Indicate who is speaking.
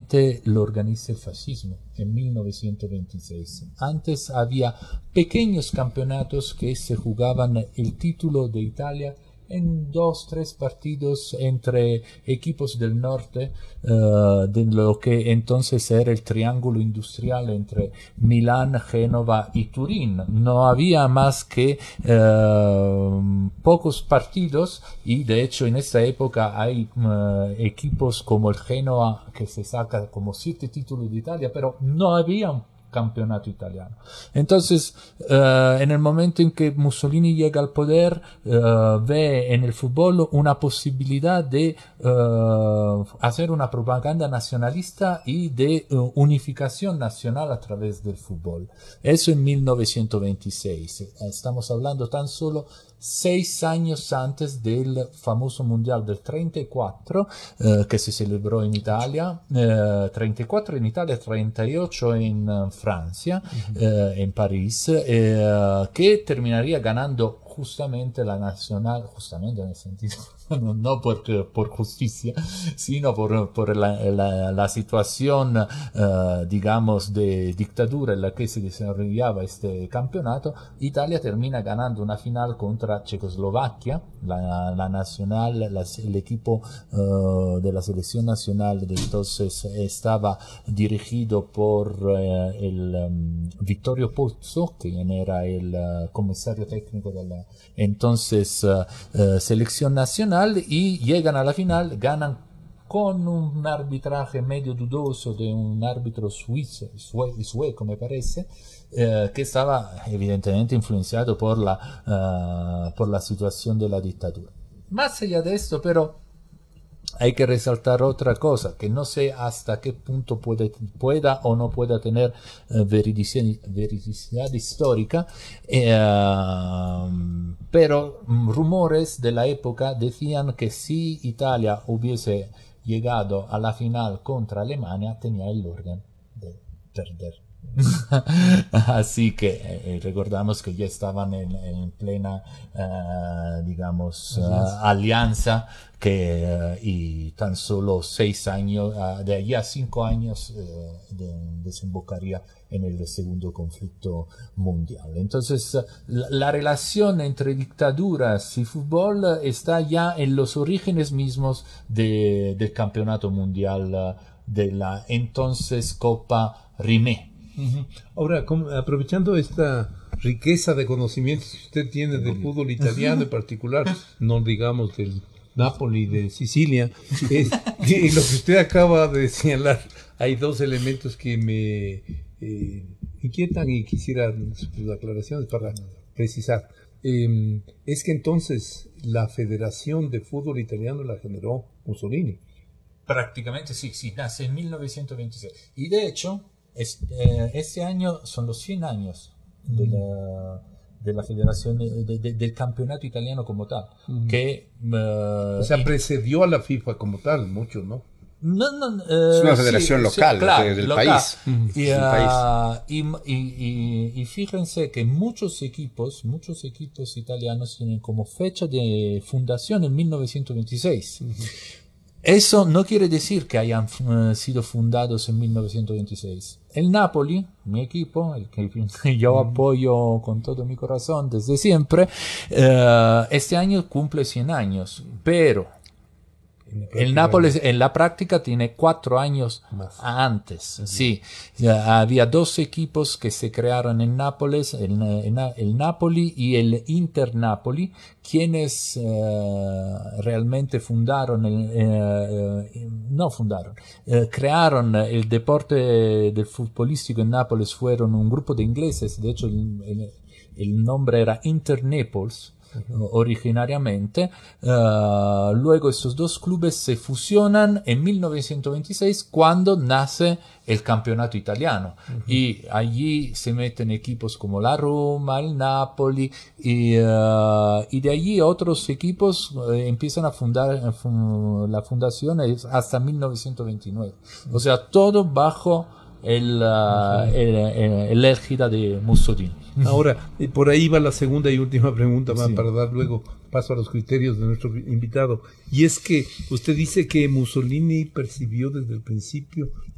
Speaker 1: realmente lo organiza el fascismo en 1926. Antes había pequeños campeonatos que se jugaban el título de Italia en 2, 3 partidos entre equipos del norte, de lo que entonces era el triángulo industrial entre Milán, Génova y Turín. No había más que pocos partidos, y de hecho en esta época hay equipos como el Génova que se saca como 7 títulos de Italia, pero no había un campeonato italiano. Entonces, en el momento en que Mussolini llega al poder, ve en el fútbol una posibilidad de hacer una propaganda nacionalista y de unificación nacional a través del fútbol. Eso en 1926. Estamos hablando tan solo 6 años antes del famoso Mundial del 34, que se celebró en Italia, 34 en Italia, 38 en Francia, en París, que terminaría ganando justamente la nacional, justamente en el sentido, no por justicia, sino por la situación, digamos, de dictadura en la que se desarrollaba este campeonato. Italia termina ganando una final contra Checoslovaquia, la nacional, el equipo de la selección nacional de entonces estaba dirigido por el Vittorio Pozzo, quien era el comisario técnico de la entonces selección nacional, y llegan a la final, ganan con un arbitraje medio dudoso de un árbitro sueco me parece, que estaba evidentemente influenciado por la situación de la dictadura. Más allá de esto, pero hay que resaltar otra cosa, que no sé hasta qué punto pueda o no pueda tener veridicidad histórica, pero rumores de la época decían que si Italia hubiese llegado a la final contra Alemania, tenía el orden de perder. Así que recordamos que ya estaban en plena digamos alianza, que y tan solo 6 años, de allí a 5 años desembocaría en el segundo conflicto mundial. Entonces la relación entre dictaduras y fútbol está ya en los orígenes mismos del campeonato mundial, de la entonces Copa Rimé.
Speaker 2: Ahora, aprovechando esta riqueza de conocimientos que usted tiene del fútbol italiano en particular, no digamos del Napoli, de Sicilia, y lo que usted acaba de señalar, hay 2 elementos que me inquietan y quisiera sus aclaraciones para precisar. Es que entonces la Federación de Fútbol Italiano la generó Mussolini.
Speaker 1: Prácticamente sí, nace en 1926. Y de hecho, este año son los 100 años de la federación, del campeonato italiano como tal. Que,
Speaker 2: o sea, precedió a la FIFA como tal, mucho, ¿no?
Speaker 1: No,
Speaker 3: es una federación local,
Speaker 1: sí, claro,
Speaker 3: del
Speaker 1: local.
Speaker 3: país.
Speaker 1: Y fíjense que muchos equipos italianos tienen como fecha de fundación en 1926. Eso no quiere decir que hayan sido fundados en 1926. El Napoli, mi equipo, el que yo apoyo con todo mi corazón desde siempre, este año cumple 100 años, pero el Nápoles en la práctica tiene 4 años más antes. Sí, había 2 equipos que se crearon en Nápoles, el Napoli y el Inter Napoli, quienes realmente crearon el deporte del futbolístico en Nápoles. Fueron un grupo de ingleses, de hecho el nombre era Inter Naples. Originariamente, luego estos 2 clubes se fusionan en 1926 cuando nace el campeonato italiano, y allí se meten equipos como la Roma, el Napoli, y de allí otros equipos empiezan a fundar. La fundación es hasta 1929, o sea, todo bajo el égida de Mussolini.
Speaker 2: Ahora, por ahí va la segunda y última pregunta, más para dar luego paso a los criterios de nuestro invitado. Y es que usted dice que Mussolini percibió desde el principio